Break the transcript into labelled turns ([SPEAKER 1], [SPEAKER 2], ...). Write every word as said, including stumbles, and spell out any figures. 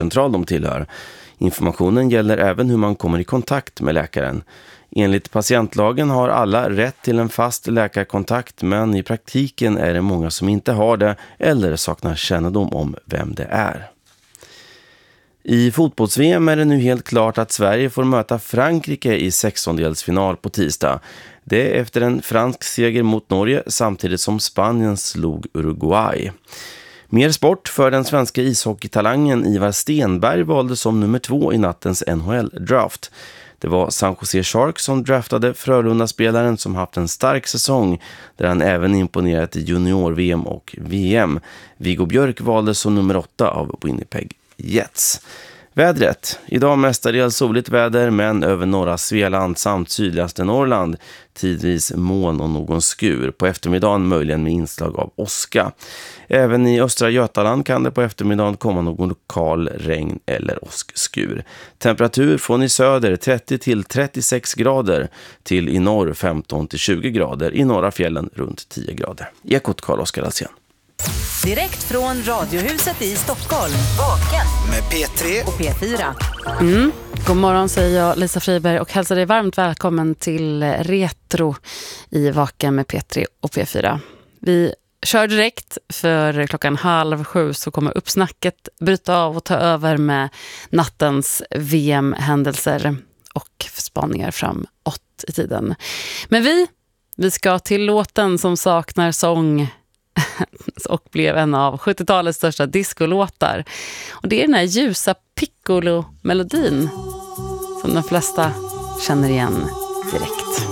[SPEAKER 1] central de tillhör. Informationen gäller även hur man kommer i kontakt med läkaren. Enligt patientlagen har alla rätt till en fast läkarkontakt, men i praktiken är det många som inte har det eller saknar kännedom om vem det är. I fotbolls-V M är det nu helt klart att Sverige får möta Frankrike i sextondelsfinal på tisdag. Det är efter en fransk seger mot Norge samtidigt som Spanien slog Uruguay. Mer sport för den svenska ishockeytalangen Ivar Stenberg valde som nummer två i nattens N H L-draft. Det var San Jose Sharks som draftade Frölunda-spelaren som haft en stark säsong där han även imponerat i junior-V M och V M. Viggo Björk valdes som nummer åtta av Winnipeg Jets. Vädret. Idag mestadels soligt väder men över norra Svealand samt sydligaste Norrland tidvis moln och någon skur. På eftermiddagen möjligen med inslag av åska. Även i östra Götaland kan det på eftermiddagen komma någon lokal regn eller åskskur. Temperatur från i söder trettio till trettiosex grader till i norr femton till tjugo grader. I norra fjällen runt tio grader. Ekot Carl-Oskar Alsén.
[SPEAKER 2] Direkt från Radiohuset i Stockholm. Vaken
[SPEAKER 3] med P tre
[SPEAKER 2] och P fyra.
[SPEAKER 4] Mm. God morgon säger jag, Lisa Friberg, och hälsar dig varmt välkommen till Retro i Vaken med P tre och P fyra. Vi kör direkt, för klockan halv sju så kommer uppsnacket bryta av och ta över med nattens V M-händelser och spaningar fram åt i tiden. Men vi, vi ska till låten som saknar sång och blev en av sjuttiotalets största discolåtar. Och det är den här ljusa piccolo-melodin som de flesta känner igen direkt.